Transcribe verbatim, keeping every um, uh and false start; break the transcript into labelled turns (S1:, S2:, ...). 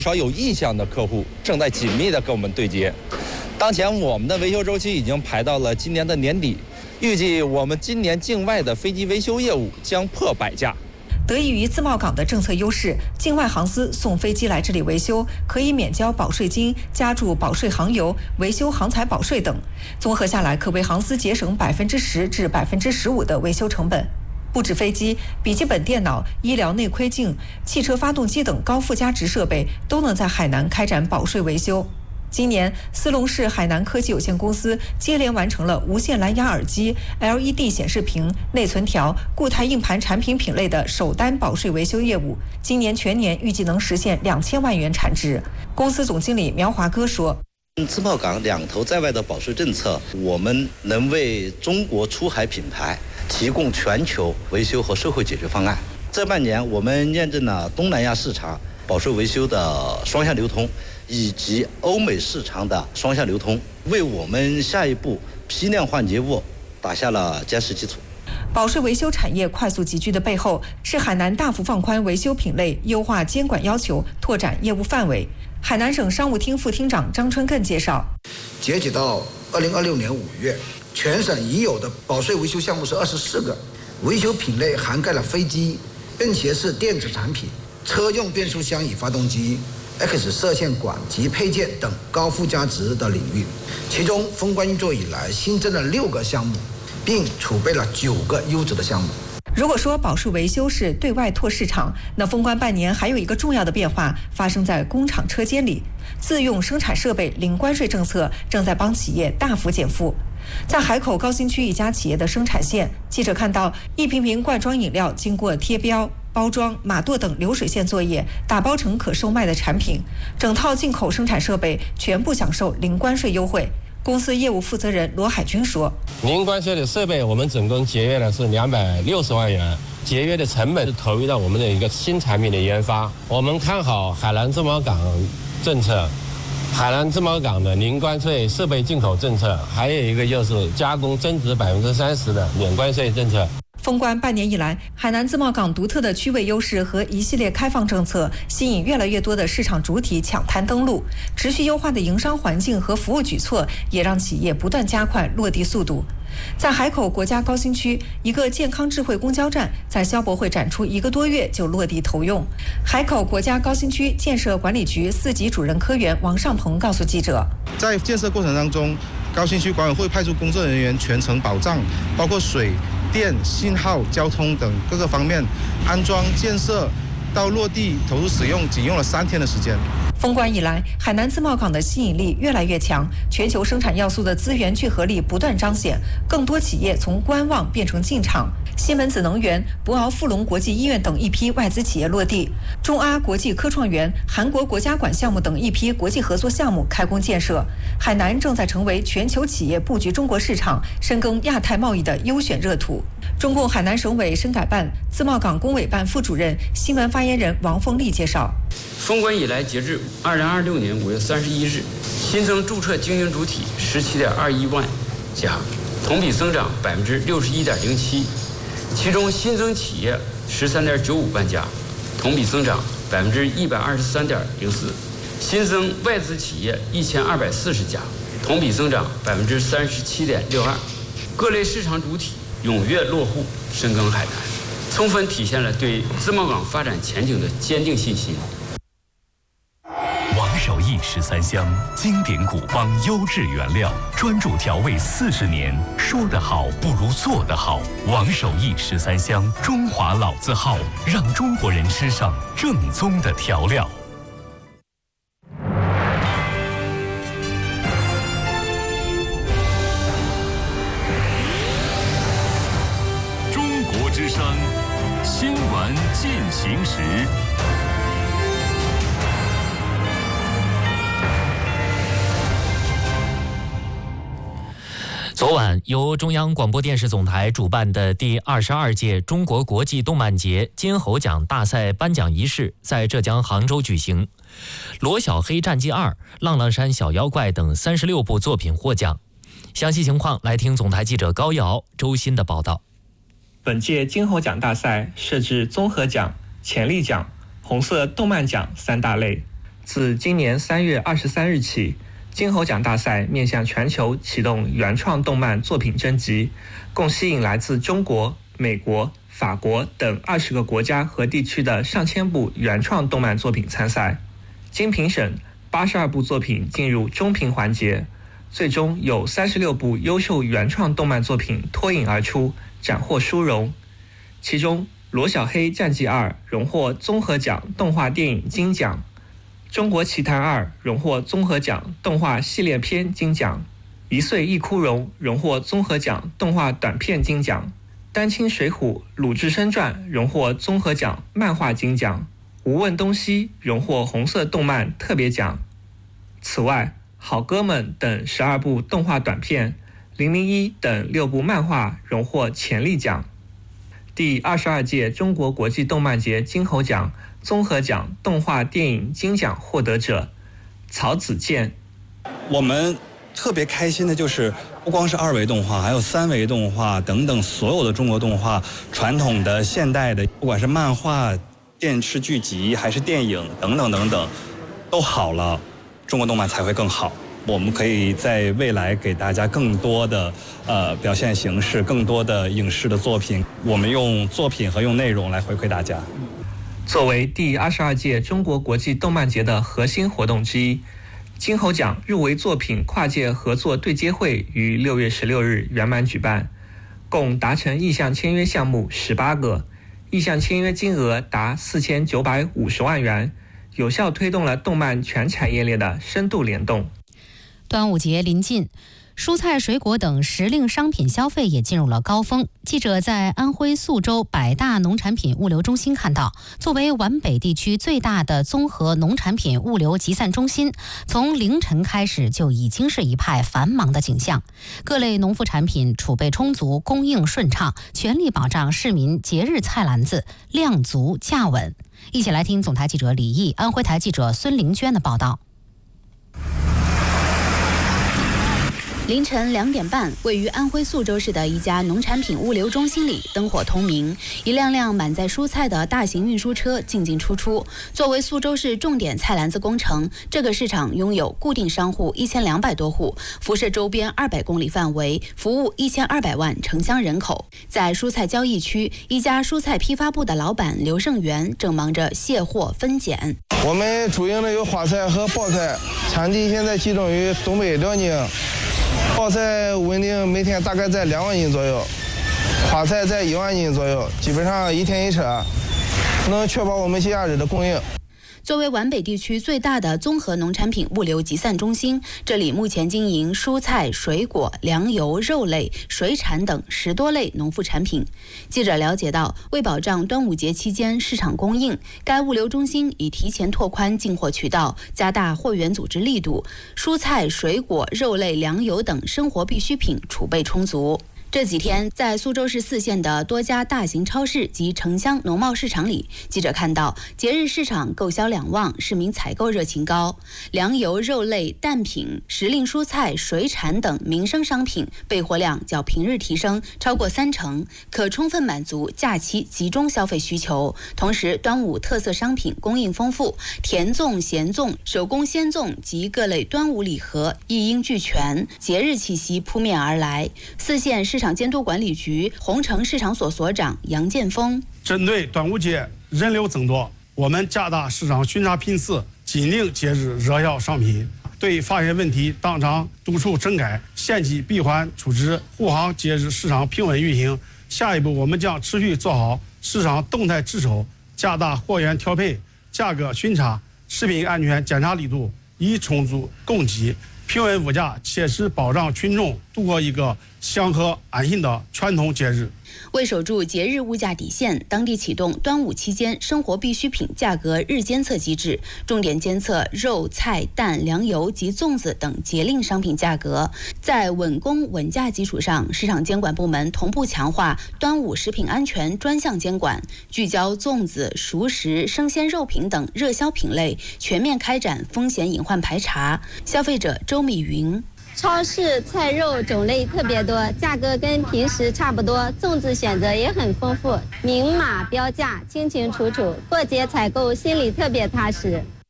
S1: 不少有意向的客户正在紧密地跟我们对接。当前我们的维修周期已经排到了今年的年底，预计我们今年境外的飞机维修业务将破百架。
S2: 得益于自贸港的政策优势，境外航司送飞机来这里维修，可以免交保税金、加注保税航油、维修航材保税等，综合下来可为航司节省百分之十至百分之十五的维修成本。不止飞机、笔记本电脑、医疗内窥镜、汽车发动机等高附加值设备都能在海南开展保税维修。今年，思龙市海南科技有限公司接连完成了无线蓝牙耳机、L E D 显示屏、内存条、固态硬盘产品品类的首单保税维修业务。今年全年预计能实现两千万元产值。公司总经理苗华歌说：“
S3: 自贸港两头在外的保税政策，我们能为中国出海品牌提供全球维修和社会解决方案。这半年，我们验证了东南亚市场保税维修的双向流通，以及欧美市场的双向流通，为我们下一步批量换节务打下了坚实基础。”
S2: 保税维修产业快速集聚的背后，是海南大幅放宽维修品类、优化监管要求、拓展业务范围。海南省商务厅副厅长张春艮介绍，
S4: 截止到二零二六年五月，全省已有的保税维修项目是二十四个，维修品类涵盖了飞机、便携式电子产品、车用变速箱与发动机、X 射线管及配件等高附加值的领域。其中，封关运作以来新增了六个项目，并储备了九个优质的项目。
S2: 如果说保税维修是对外拓市场，那封关半年还有一个重要的变化发生在工厂车间里。自用生产设备零关税政策正在帮企业大幅减负。在海口高新区一家企业的生产线，记者看到一瓶瓶罐装饮料经过贴标、包装、码垛等流水线作业，打包成可售卖的产品，整套进口生产设备全部享受零关税优惠。公司业务负责人罗海军说：“
S5: 零关税的设备，我们总共节约的是两百六十万元，节约的成本是投入到我们的一个新产品的研发。我们看好海南自贸港政策，海南自贸港的零关税设备进口政策，还有一个就是加工增值百分之三十的免关税政策。”
S2: 封关半年以来，海南自贸港独特的区位优势和一系列开放政策，吸引越来越多的市场主体抢滩登陆。持续优化的营商环境和服务举措，也让企业不断加快落地速度。在海口国家高新区，一个健康智慧公交站在消博会展出一个多月就落地投用。海口国家高新区建设管理局四级主任科员王尚鹏告诉记者，
S6: 在建设过程当中，高新区管委会派出工作人员全程保障，包括水电、信号、交通等各个方面，安装、建设到落地投入使用，仅用了三天的时间。
S2: 封关以来，海南自贸港的吸引力越来越强，全球生产要素的资源聚合力不断彰显，更多企业从观望变成进场。西门子能源、博鳌富隆国际医院等一批外资企业落地，中阿国际科创园、韩国国家馆项目等一批国际合作项目开工建设。海南正在成为全球企业布局中国市场、深耕亚太贸易的优选热土。中共海南省委深改办自贸港工委办副主任、新闻发言人王凤丽介绍，
S7: 封关以来，截至二零二六年五月三十一日，新增注册经营主体十七点二一万家，同比增长百分之六十一点零七，其中新增企业十三点九五万家，同比增长百分之一百二十三点零四，新增外资企业一千二百四十家，同比增长百分之三十七点六二，各类市场主体踊跃落户深耕海南，充分体现了对自贸港发展前景的坚定信心。
S8: 王守义十三香，经典古方优质原料，专注调味四十年，说得好不如做得好。王守义十三香，中华老字号，让中国人吃上正宗的调料。
S9: 中国之声，新闻进行时。
S10: 昨晚，由中央广播电视总台主办的第二十二届中国国际动漫节金猴奖大赛颁奖仪式在浙江杭州举行。《罗小黑战记二》《浪浪山小妖怪》等三十六部作品获奖。详细情况来听总台记者高瑶、周鑫的报道。
S11: 本届金猴奖大赛设置综合奖、潜力奖、红色动漫奖三大类。 自今年三月二十三日起，金猴奖大赛面向全球启动原创动漫作品征集，共吸引来自中国、美国、法国等二十个国家和地区的上千部原创动漫作品参赛。经评审，八十二部作品进入中评环节，最终有三十六部优秀原创动漫作品脱颖而出，斩获殊荣。其中，《罗小黑战记二》荣获综合奖动画电影金奖，《中国奇谭二》荣获综合奖动画系列片金奖，《一岁一枯荣》荣获综合奖动画短片金奖，《丹青水浒鲁智深传》荣获综合奖漫画金奖，《无问东西》荣获红色动漫特别奖。此外，《好哥们》等十二部动画短片，《零零一》等六部漫画荣获潜力奖。第二十二届中国国际动漫节金猴奖综合奖动画电影金奖获得者曹子健。
S12: 我们特别开心的就是，不光是二维动画，还有三维动画等等，所有的中国动画，传统的、现代的，不管是漫画、电视剧集还是电影等等等等，都好了，中国动漫才会更好。我们可以在未来给大家更多的呃表现形式，更多的影视的作品，我们用作品和用内容来回馈大家。
S11: 作为第二十二届中国国际动漫节的核心活动之一，金猴奖入围作品跨界合作对接会于六月十六日圆满举办，共达成意向签约项目十八个，意向签约金额达四千九百五十万元，有效推动了动漫全产业链的深度联动。
S13: 端午节临近，蔬菜、水果等时令商品消费也进入了高峰。记者在安徽宿州百大农产品物流中心看到，作为皖北地区最大的综合农产品物流集散中心，从凌晨开始就已经是一派繁忙的景象。各类农副产品储备充足，供应顺畅，全力保障市民节日菜篮子量足价稳。一起来听总台记者李毅、安徽台记者孙玲娟的报道。凌晨两点半，位于安徽宿州市的一家农产品物流中心里灯火通明，一辆辆满载蔬菜的大型运输车进进出出。作为苏州市重点菜篮子工程，这个市场拥有固定商户一千两百多户，辐射周边二百公里范围，服务一千二百万城乡人口。在蔬菜交易区，一家蔬菜批发部的老板刘胜元正忙着卸货分拣。
S14: 我们主营的有花菜和包菜，产地现在集中于东北、辽宁。包菜稳定每天大概在两万斤左右，花菜在一万斤左右，基本上一天一车，能确保我们节假日的供应。
S13: 作为皖北地区最大的综合农产品物流集散中心，这里目前经营蔬菜、水果、粮油、肉类、水产等十多类农副产品。记者了解到，为保障端午节期间市场供应，该物流中心已提前拓宽进货渠道，加大货源组织力度，蔬菜、水果、肉类、粮油等生活必需品储备充足。这几天，在苏州市四县的多家大型超市及城乡农贸市场里，记者看到节日市场购销两旺，市民采购热情高。粮油、肉类、蛋品、时令蔬菜、水产等民生商品备货量较平日提升超过三成，可充分满足假期集中消费需求。同时，端午特色商品供应丰富，甜粽、咸粽、手工鲜粽及各类端午礼盒一应俱全，节日气息扑面而来。四县市市场监督管理局洪城市场所所长杨建峰：
S15: 针对端午节人流增多，我们加大市场巡查频次，紧盯节日热销商品，对发现问题当场督促整改，限期闭环处置，护航节日市场平稳运行。下一步，我们将持续做好市场动态值守，加大货源调配、价格巡查、食品安全检查力度，以充足供给、平稳物价，切实保障群众度过一个祥和安心的传统节日。
S13: 为守住节日物价底线，当地启动端午期间生活必需品价格日监测机制，重点监测肉、菜、蛋、粮油及粽子等节令商品价格。在稳供稳价基础上，市场监管部门同步强化端午食品安全专项监管，聚焦粽子、熟食、生鲜肉品等热销品类，全面开展风险隐患排查。消费者周米云：
S16: 超市菜肉种类特别多，价格跟平时差不多，粽子选择也很丰富，明码标价，清清楚楚，过节采购心里特别踏实。